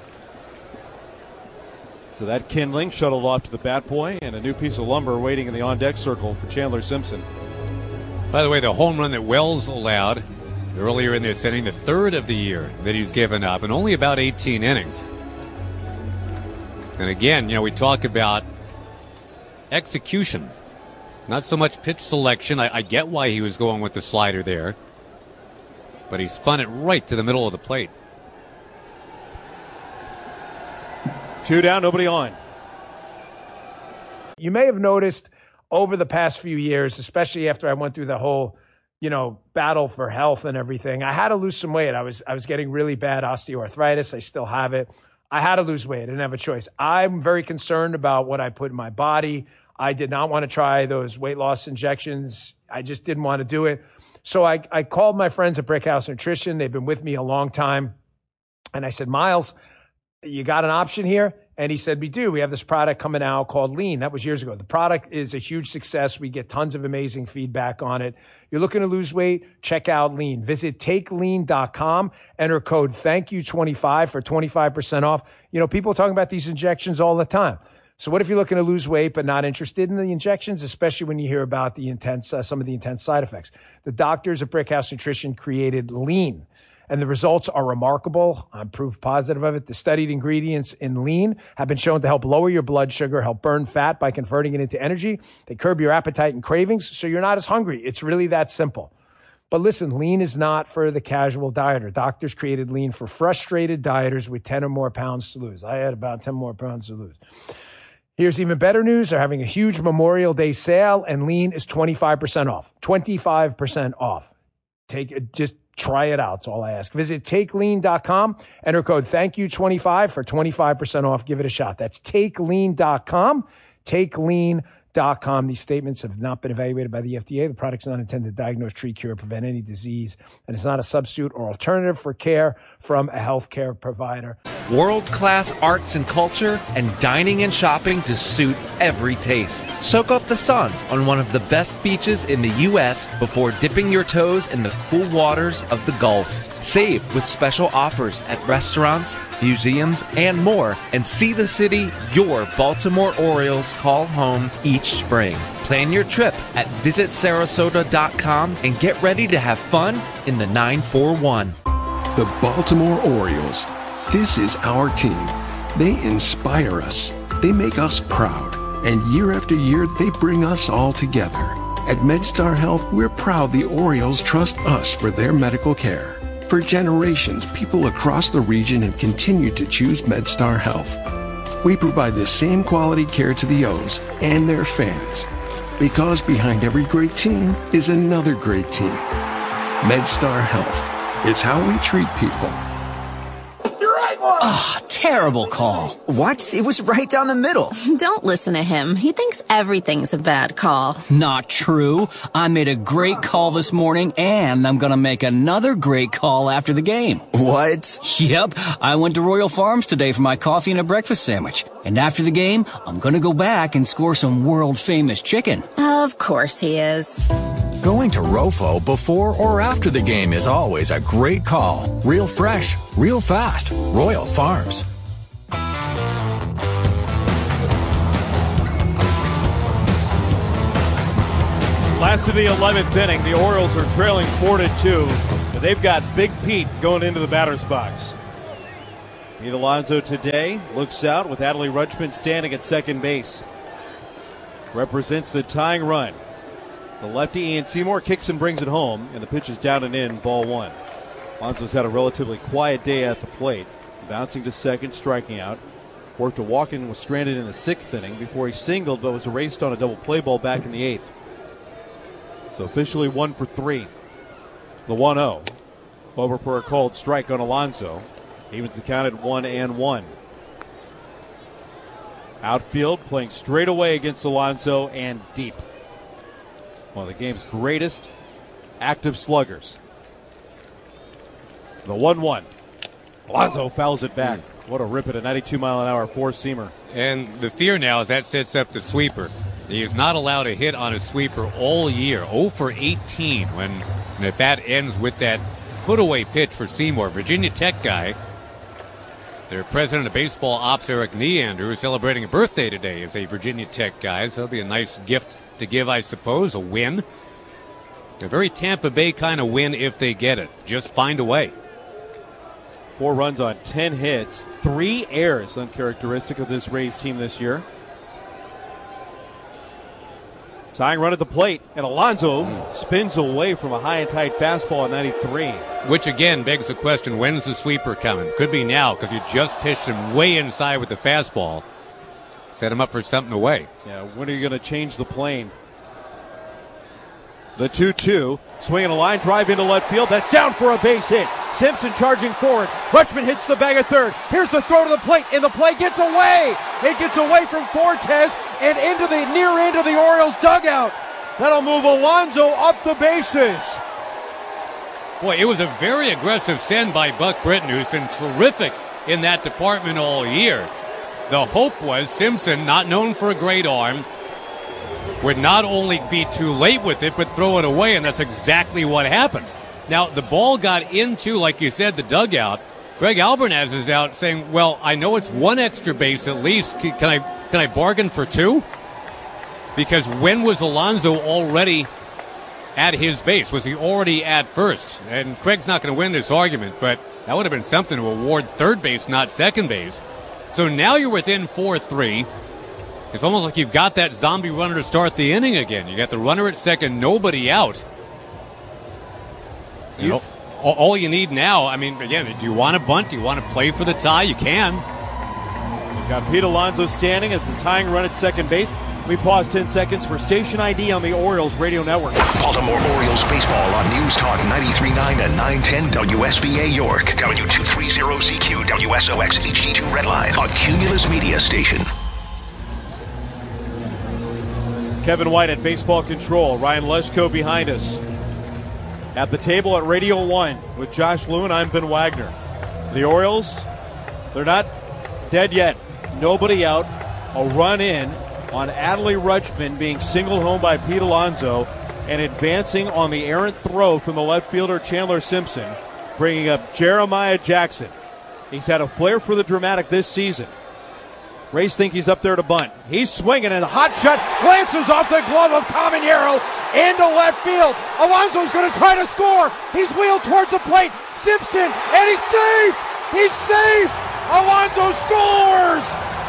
So that kindling shuttled off to the bat boy, and a new piece of lumber waiting in the on-deck circle for Chandler Simpson. By the way, the home run that Wells allowed earlier in this inning, the 3rd of the year that he's given up, and only about 18 innings. And again, we talk about execution, not so much pitch selection. I get why he was going with the slider there, but he spun it right to the middle of the plate. 2 down, nobody on. You may have noticed over the past few years, especially after I went through the whole, battle for health and everything, I had to lose some weight. I was getting really bad osteoarthritis. I still have it. I had to lose weight. I didn't have a choice. I'm very concerned about what I put in my body. I did not want to try those weight loss injections. I just didn't want to do it. So I called my friends at Brickhouse Nutrition. They've been with me a long time. And I said, Miles, you got an option here? And he said, we do. We have this product coming out called Lean. That was years ago. The product is a huge success. We get tons of amazing feedback on it. You're looking to lose weight? Check out Lean. Visit takelean.com. Enter code THANKYOU25 for 25% off. People are talking about these injections all the time. So what if you're looking to lose weight but not interested in the injections, especially when you hear about the some of the intense side effects? The doctors at Brickhouse Nutrition created Lean, and the results are remarkable. I'm proof positive of it. The studied ingredients in Lean have been shown to help lower your blood sugar, help burn fat by converting it into energy. They curb your appetite and cravings, so you're not as hungry. It's really that simple. But listen, Lean is not for the casual dieter. Doctors created Lean for frustrated dieters with 10 or more pounds to lose. I had about 10 more pounds to lose. Here's even better news. They're having a huge Memorial Day sale, and Lean is 25% off. 25% off. Just try it out. That's all I ask. Visit takelean.com. Enter code THANKYOU25 for 25% off. Give it a shot. That's takelean.com. Takelean.com. These statements have not been evaluated by the FDA. The product's not intended to diagnose, treat, cure, prevent any disease, and it's not a substitute or alternative for care from a healthcare provider. World-class arts and culture and dining and shopping to suit every taste. Soak up the sun on one of the best beaches in the U.S. before dipping your toes in the cool waters of the Gulf. Save with special offers at restaurants, museums, and more, and see the city your Baltimore Orioles call home each spring. Plan your trip at visitsarasota.com and get ready to have fun in the 941. The Baltimore Orioles. This is our team. They inspire us. They make us proud. And year after year, they bring us all together. At MedStar Health, we're proud the Orioles trust us for their medical care. For generations, people across the region have continued to choose MedStar Health. We provide the same quality care to the O's and their fans. Because behind every great team is another great team. MedStar Health. It's how we treat people. Terrible call. What? It was right down the middle. Don't listen to him. He thinks everything's a bad call. Not true. I made a great call this morning, and I'm gonna make another great call after the game. What? Yep. I went to Royal Farms today for my coffee and a breakfast sandwich. And after the game, I'm gonna go back and score some world-famous chicken. Of course he is. Going to Rofo before or after the game is always a great call. Real fresh, real fast. Royal Farms. Last of the 11th inning, the Orioles are trailing 4-2, but they've got Big Pete going into the batter's box. Pete Alonso today looks out with Adley Rutschman standing at second base. Represents the tying run. The lefty Ian Seymour kicks and brings it home, and the pitch is down and in, ball one. Alonso's had a relatively quiet day at the plate, bouncing to second, striking out. Worked a walk-in, was stranded in the 6th inning before he singled, but was erased on a double play ball back in the 8th. So officially 1 for 3. The 1-0. Over for a called strike on Alonso. Evens the count at 1-1. Outfield playing straight away against Alonso and deep. One of the game's greatest active sluggers. The 1-1. Alonso fouls it back. What a rip at a 92-mile-an-hour four-seamer. And the fear now is that sets up the sweeper. He is not allowed a hit on a sweeper all year. 0 for 18 when the bat ends with that put-away pitch for Seymour. Virginia Tech guy. Their president of baseball ops, Eric Neander, who's celebrating a birthday today, is a Virginia Tech guy. So that'll be a nice gift to give, I suppose, a win. A very Tampa Bay kind of win if they get it. Just find a way. 4 runs on 10 hits. 3 errors, uncharacteristic of this Rays team this year. Tying run at the plate, and Alonso spins away from a high and tight fastball at 93. Which again begs the question, when's the sweeper coming? Could be now, because you just pitched him way inside with the fastball. Set him up for something away. Yeah, when are you going to change the plane? The 2-2, swinging a line drive into left field. That's down for a base hit. Simpson charging forward. Rutschman hits the bag at third. Here's the throw to the plate, and the play gets away. It gets away from Fortes and into the near end of the Orioles dugout. That'll move Alonso up the bases. Boy, it was a very aggressive send by Buck Britton, who's been terrific in that department all year. The hope was Simpson, not known for a great arm, would not only be too late with it, but throw it away, and that's exactly what happened. Now, the ball got into, like you said, the dugout. Greg Albernaz is out saying, well, I know it's 1 extra base at least. Can I bargain for 2? Because when was Alonso already at his base? Was he already at first? And Craig's not going to win this argument, but that would have been something to award third base, not second base. So now you're within 4-3. It's almost like you've got that zombie runner to start the inning again. You got the runner at second, nobody out. All you need now, I mean, again, do you want to bunt? Do you want to play for the tie? You can. You've got Pete Alonso standing at the tying run at second base. We pause 10 seconds for station ID on the Orioles radio network. Baltimore Orioles baseball on News Talk 93.9 and 910 WSBA York. W230CQ WSOX HD2 Red Line. A Cumulus Media station. Kevin White at baseball control. Ryan Leschko behind us. At the table at Radio 1 with Josh Lewin, I'm Ben Wagner. The Orioles, they're not dead yet. Nobody out. A run in on Adley Rutschman being singled home by Pete Alonso and advancing on the errant throw from the left fielder Chandler Simpson, bringing up Jeremiah Jackson. He's had a flair for the dramatic this season. Rays think he's up there to bunt. He's swinging, and a hot shot glances off the glove of Caminero into left field. Alonso's going to try to score. He's wheeled towards the plate. Simpson, and he's safe. He's safe. Alonso scores.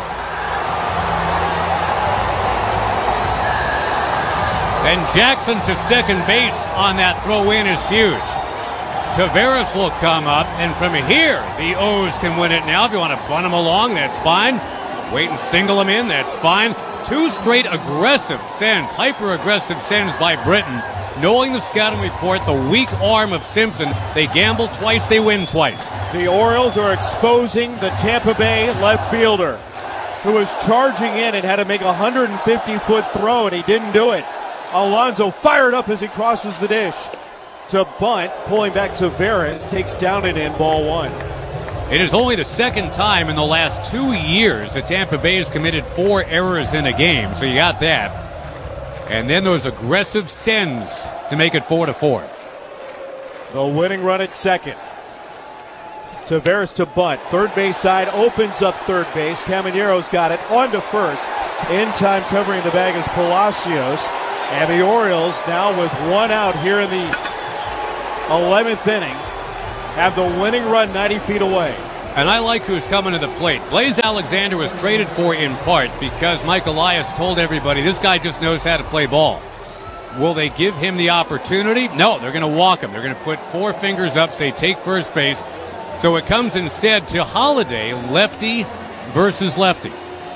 And Jackson to second base on that throw-in is huge. Taveras will come up, and from here, the O's can win it now. If you want to bunt him along, that's fine. Wait and single him in, that's fine. 2 straight aggressive sends, hyper-aggressive sends by Britton. Knowing the scouting report, the weak arm of Simpson, they gamble twice, they win twice. The Orioles are exposing the Tampa Bay left fielder, who was charging in and had to make a 150-foot throw, and he didn't do it. Alonso fired up as he crosses the dish. To bunt, pulling back to Taveras, takes down and in, ball 1. It is only the second time in the last 2 years that Tampa Bay has committed 4 errors in a game, so you got that. And then those aggressive sends to make it 4-4. The winning run at second. Taveras to bunt. Third base side opens up third base. Caminero's got it on to first. In time covering the bag is Palacios. And the Orioles, now with one out here in the 11th inning, have the winning run 90 feet away. And I like who's coming to the plate. Blaze Alexander was traded for in part because Mike Elias told everybody this guy just knows how to play ball. Will they give him the opportunity? No, they're going to walk him. They're going to put four fingers up, say take first base. So it comes instead to Holiday, lefty versus lefty.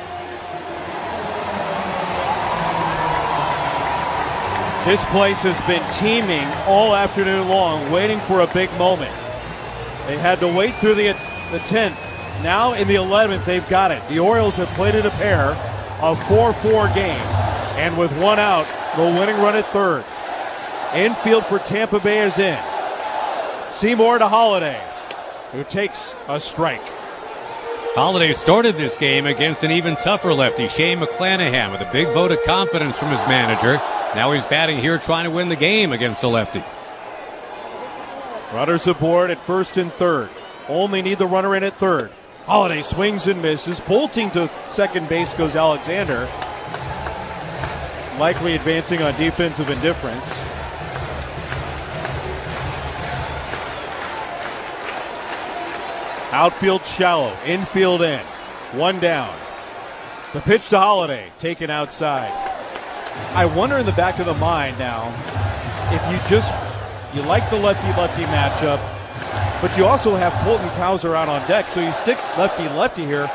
This place has been teeming all afternoon long, waiting for a big moment. They had to wait through the 10th. Now in the 11th, they've got it. The Orioles have played it a pair, a 4-4 game. And with one out, the winning run at third. Infield for Tampa Bay is in. Seymour to Holiday, who takes a strike. Holiday started this game against an even tougher lefty, Shane McClanahan, with a big vote of confidence from his manager. Now he's batting here trying to win the game against a lefty. Runners aboard at first and third. Only need the runner in at third. Holiday swings and misses. Bolting to second base goes Alexander. Likely advancing on defensive indifference. Outfield shallow. Infield in. One down. The pitch to Holiday. Taken outside. I wonder in the back of the mind now if you like the lefty-lefty matchup, but you also have Colton Cowser out on deck, so you stick lefty-lefty here.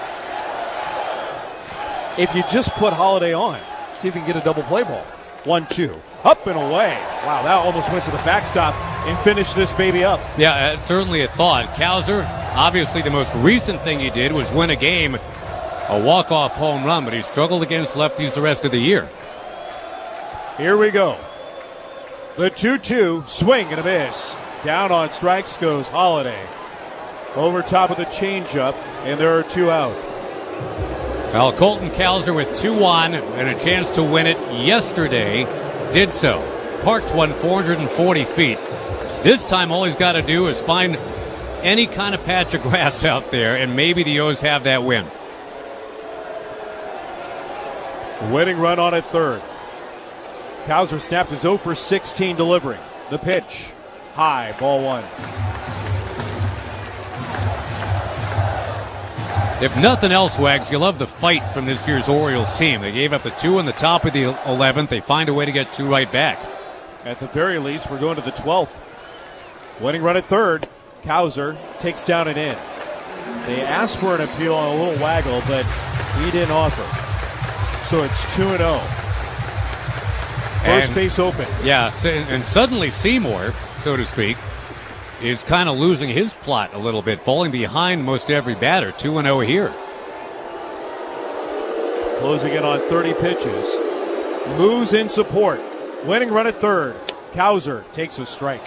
If you just put Holiday on, see if you can get a double play ball. 1-2. Up and away. Wow, that almost went to the backstop and finished this baby up. Yeah, it's certainly a thought. Cowser, obviously the most recent thing he did was win a game, a walk-off home run, but he struggled against lefties the rest of the year. Here we go. The 2-2, swing and a miss. Down on strikes goes Holiday. Over top of the changeup, and there are two out. Well, Colton Cowser with 2 on and a chance to win it yesterday did so. Parked one 440 feet. This time all he's got to do is find any kind of patch of grass out there, and maybe the O's have that win. Winning run on at third. Cowser snapped his 0 for 16 delivering. The pitch. High, ball one. If nothing else, Wags, you love the fight from this year's Orioles team. They gave up the 2 in the top of the 11th. They find a way to get 2 right back. At the very least, we're going to the 12th. Winning run at third. Cowser takes down and in. They asked for an appeal on a little waggle, but he didn't offer. So it's 2-0. First base open. Yeah, and suddenly Seymour, so to speak, is kind of losing his plot a little bit, falling behind most every batter. 2-0 here. Closing in on 30 pitches. Moves in support. Winning run at third. Cowser takes a strike.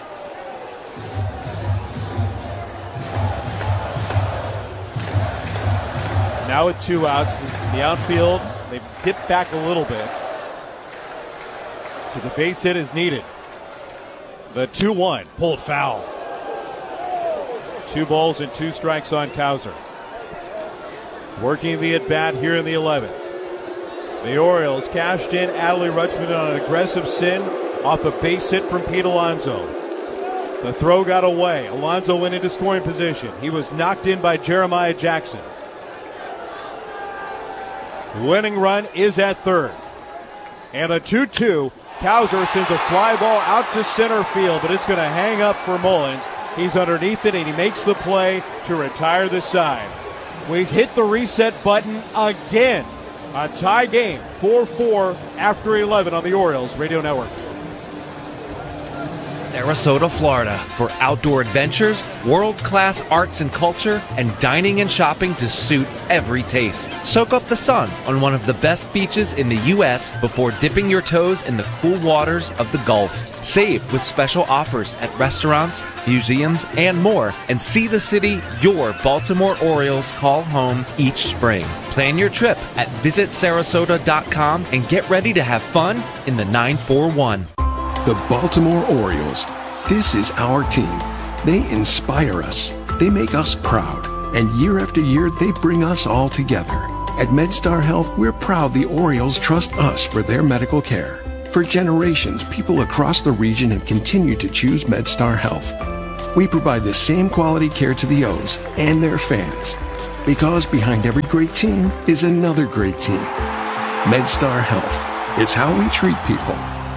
Now with 2 outs, the outfield, they've dipped back a little bit because a base hit is needed. The 2-1 pulled foul. 2 balls and 2 strikes on Cowser. Working the at-bat here in the 11th. The Orioles cashed in Adley Rutschman on an aggressive sin off a base hit from Pete Alonso. The throw got away. Alonso went into scoring position. He was knocked in by Jeremiah Jackson. The winning run is at third. And the 2-2, Cowser sends a fly ball out to center field, but it's going to hang up for Mullins. He's underneath it, and he makes the play to retire the side. We hit the reset button again. A tie game, 4-4 after 11 on the Orioles Radio Network. Sarasota, Florida, for outdoor adventures, world-class arts and culture, and dining and shopping to suit every taste. Soak up the sun on one of the best beaches in the U.S. before dipping your toes in the cool waters of the Gulf. Save with special offers at restaurants, museums, and more, and see the city your Baltimore Orioles call home each spring. Plan your trip at visitsarasota.com and get ready to have fun in the 941. The Baltimore Orioles. This is our team. They inspire us. They make us proud. And year after year, they bring us all together. At MedStar Health, we're proud the Orioles trust us for their medical care. For generations, people across the region have continued to choose MedStar Health. We provide the same quality care to the O's and their fans. Because behind every great team is another great team. MedStar Health. It's how we treat people.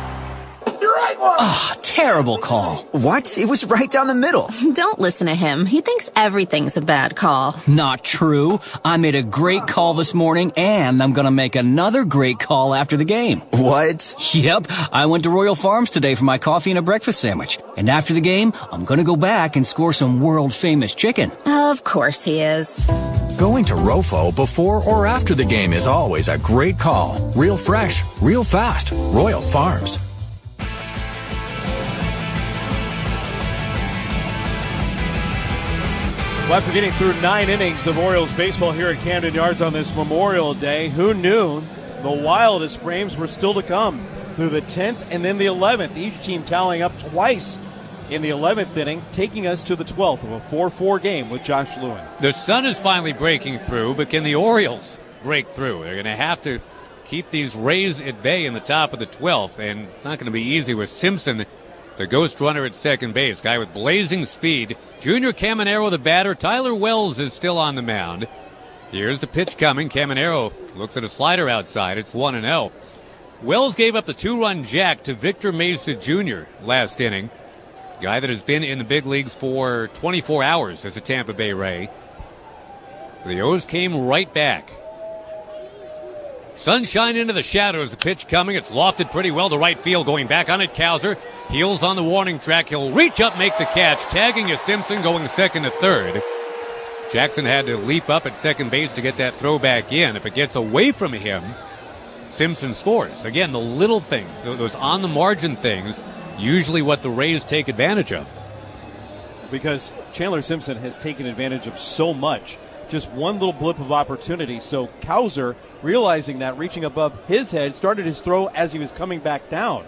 Ah, terrible call. What? It was right down the middle. Don't listen to him. He thinks everything's a bad call. Not true. I made a great call this morning, and I'm gonna make another great call after the game. What? Yep. I went to Royal Farms today for my coffee and a breakfast sandwich. And after the game, I'm gonna go back and score some world-famous chicken. Of course he is. Going to Rofo before or after the game is always a great call. Real fresh, real fast. Royal Farms. Well, after getting through 9 innings of Orioles baseball here at Camden Yards on this Memorial Day, who knew the wildest frames were still to come through the 10th and then the 11th, each team tallying up twice in the 11th inning, taking us to the 12th of a 4-4 game with Josh Lewin. The sun is finally breaking through, but can the Orioles break through? They're going to have to keep these Rays at bay in the top of the 12th, and it's not going to be easy with Simpson, the ghost runner at second base, guy with blazing speed. Junior Caminero, the batter. Tyler Wells is still on the mound. Here's the pitch coming. Caminero looks at a slider outside. It's 1-0. Wells gave up the 2-run jack to Victor Mesa Jr. last inning. Guy that has been in the big leagues for 24 hours as a Tampa Bay Ray. The O's came right back. Sunshine into the shadows. The pitch coming. It's lofted pretty well to right field. Going back on it, Cowser. Heels on the warning track. He'll reach up, make the catch. Tagging is Simpson, going second to third. Jackson had to leap up at second base to get that throw back in. If it gets away from him, Simpson scores. Again, the little things, those on-the-margin things, usually what the Rays take advantage of. Because Chandler Simpson has taken advantage of so much. Just one little blip of opportunity. So Cowser, realizing that, reaching above his head, started his throw as he was coming back down.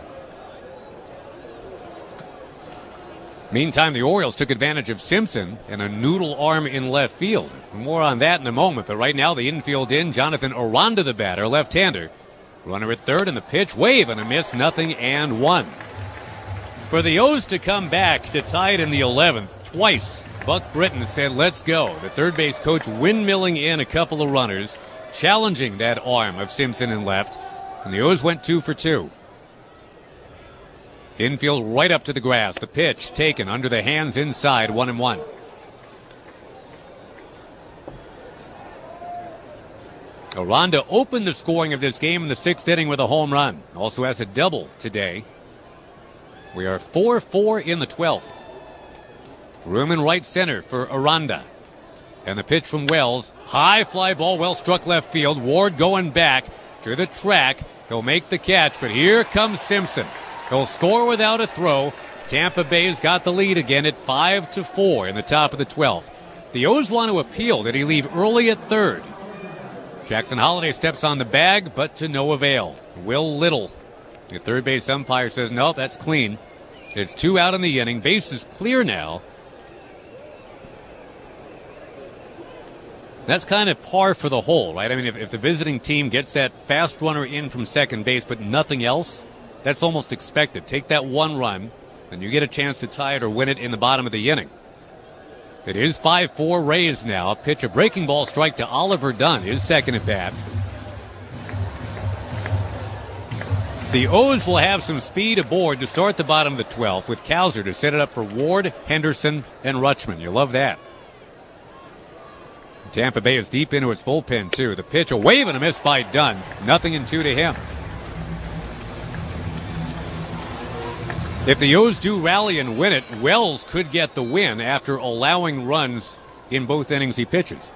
Meantime, the Orioles took advantage of Simpson and a noodle arm in left field. More on that in a moment, but right now the infield in. Jonathan Aranda, the batter, left-hander. Runner at third, and the pitch, wave and a miss, 0-1. For the O's to come back to tie it in the 11th, twice, Buck Britton said, let's go. The third base coach windmilling in a couple of runners, challenging that arm of Simpson in left, and the O's went 2 for 2. Infield right up to the grass. The pitch taken under the hands inside, 1-1. Aranda opened the scoring of this game in the 6th inning with a home run. Also has a double today. We are 4-4 in the 12th. Room in right center for Aranda. And the pitch from Wells. High fly ball, well struck left field. Ward going back to the track. He'll make the catch, but here comes Simpson. He'll score without a throw. Tampa Bay's got the lead again at 5-4 in the top of the 12th. The O's want to appeal. Did he leave early at third? Jackson Holliday steps on the bag, but to no avail. Will Little, the third base umpire, says, no, that's clean. It's 2 out in the inning. Base is clear now. That's kind of par for the hole, right? I mean, if the visiting team gets that fast runner in from second base, but nothing else, that's almost expected. Take that one run, and you get a chance to tie it or win it in the bottom of the inning. It is 5-4 Rays now. Pitch a breaking ball strike to Oliver Dunn, his second at bat. The O's will have some speed aboard to start the bottom of the 12th with Cowser to set it up for Ward, Henderson, and Rutschman. You love that. Tampa Bay is deep into its bullpen, too. The pitch, a wave and a miss by Dunn. 0-2 to him. If the O's do rally and win it, Wells could get the win after allowing runs in both innings he pitches.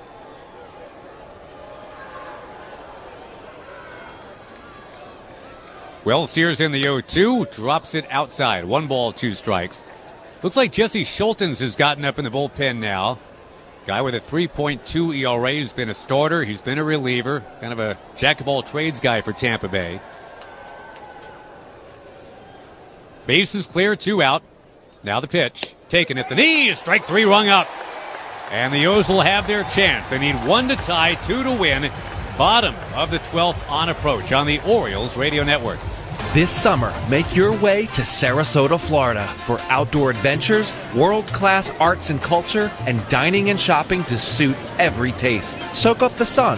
Wells steers in the 0-2, drops it outside. 1 ball, 2 strikes. Looks like Jesse Schultens has gotten up in the bullpen now. Guy with a 3.2 ERA, has been a starter. He's been a reliever. Kind of a jack-of-all-trades guy for Tampa Bay. Base is clear, 2 out. Now the pitch. Taken at the knee. Strike 3 rung up. And the O's will have their chance. They need 1 to tie, 2 to win. Bottom of the 12th on approach on the Orioles Radio Network. This summer, make your way to Sarasota, Florida for outdoor adventures, world-class arts and culture, and dining and shopping to suit every taste. Soak up the sun